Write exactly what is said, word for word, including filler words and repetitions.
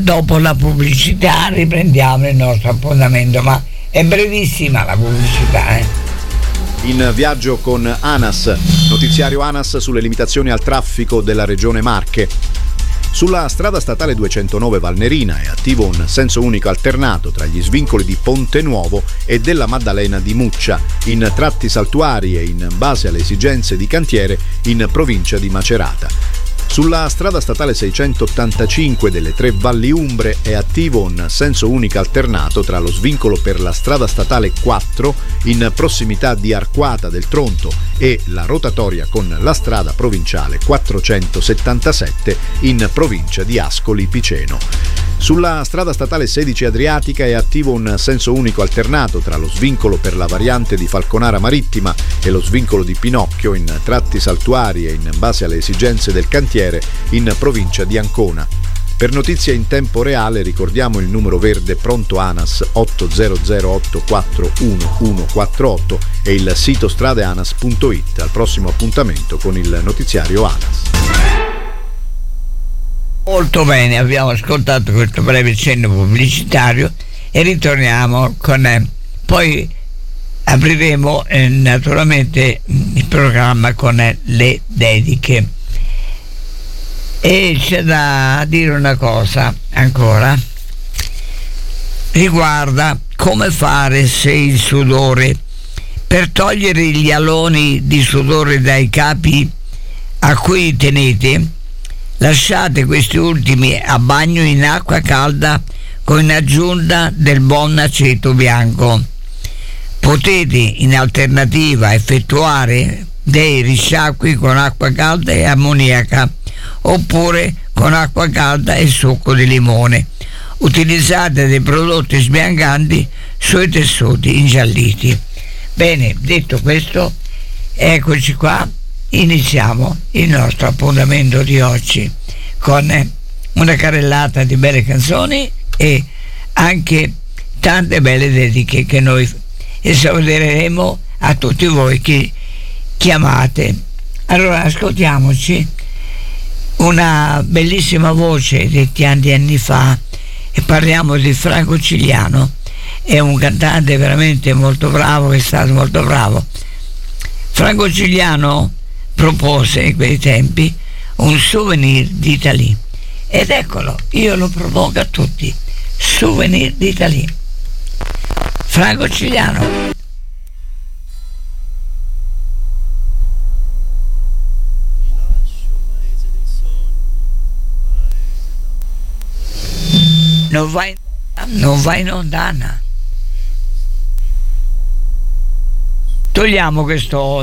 Dopo la pubblicità riprendiamo il nostro appuntamento, ma è brevissima la pubblicità, eh? In viaggio con ANAS, notiziario ANAS sulle limitazioni al traffico della regione Marche. Sulla strada statale duecentonove Valnerina è attivo un senso unico alternato tra gli svincoli di Ponte Nuovo e della Maddalena di Muccia, in tratti saltuari e in base alle esigenze di cantiere in provincia di Macerata. Sulla strada statale seicentottantacinque delle Tre Valli Umbre è attivo un senso unico alternato tra lo svincolo per la strada statale quattro in prossimità di Arquata del Tronto e la rotatoria con la strada provinciale quattrocentosettantasette in provincia di Ascoli Piceno. Sulla strada statale sedici Adriatica è attivo un senso unico alternato tra lo svincolo per la variante di Falconara Marittima e lo svincolo di Pinocchio in tratti saltuari e in base alle esigenze del cantiere in provincia di Ancona. Per notizie in tempo reale ricordiamo il numero verde pronto ANAS otto zero zero otto quattro uno uno quattro otto e il sito stradeanas punto it. Al prossimo appuntamento con il notiziario ANAS. Molto bene, abbiamo ascoltato questo breve cenno pubblicitario e ritorniamo con eh, poi apriremo eh, naturalmente il programma con eh, le dediche. E c'è da dire una cosa ancora, riguarda come fare se il sudore, per togliere gli aloni di sudore dai capi a cui tenete, lasciate questi ultimi a bagno in acqua calda con aggiunta del buon aceto bianco. Potete in alternativa effettuare dei risciacqui con acqua calda e ammoniaca, oppure con acqua calda e succo di limone. Utilizzate dei prodotti sbiancanti sui tessuti ingialliti. Bene, detto questo, eccoci qua, iniziamo il nostro appuntamento di oggi con una carrellata di belle canzoni e anche tante belle dediche che noi esaudiremo a tutti voi che chiamate. Allora ascoltiamoci una bellissima voce di tanti anni fa e parliamo di Franco Cigliano. È un cantante veramente molto bravo, è stato molto bravo. Franco Cigliano propose in quei tempi un Souvenir d'Italie ed eccolo, io lo propongo a tutti. Souvenir d'Italie, Franco Cigliano. Non vai, non vai in lontana. Togliamo questo